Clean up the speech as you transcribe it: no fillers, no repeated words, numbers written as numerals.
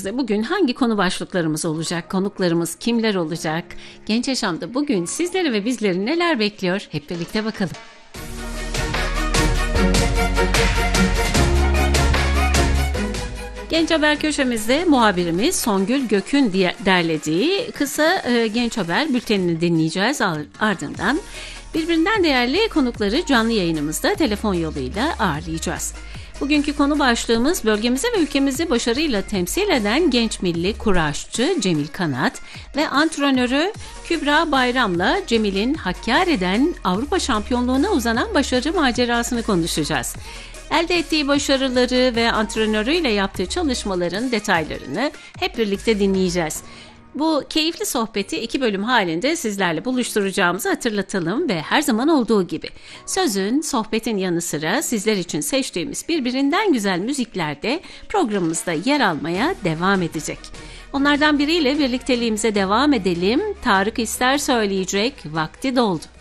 Köşemizde bugün hangi konu başlıklarımız olacak, konuklarımız kimler olacak? Genç Yaşam'da bugün sizleri ve bizleri neler bekliyor? Hep birlikte bakalım. Genç Haber Köşemizde muhabirimiz Songül Gök'ün derlediği kısa Genç Haber bültenini dinleyeceğiz. Ardından birbirinden değerli konukları canlı yayınımızda telefon yoluyla ağırlayacağız. Bugünkü konu başlığımız bölgemizi ve ülkemizi başarıyla temsil eden genç milli kuraşçı Cemil Kanat ve antrenörü Kübra Bayram'la Cemil'in Hakkari'den Avrupa şampiyonluğuna uzanan başarı macerasını konuşacağız. Elde ettiği başarıları ve antrenörüyle yaptığı çalışmaların detaylarını hep birlikte dinleyeceğiz. Bu keyifli sohbeti 2 bölüm halinde sizlerle buluşturacağımızı hatırlatalım ve her zaman olduğu gibi sözün, sohbetin yanı sıra sizler için seçtiğimiz birbirinden güzel müzikler de programımızda yer almaya devam edecek. Onlardan biriyle birlikteliğimize devam edelim. Tarık İster söyleyecek, vakti doldu.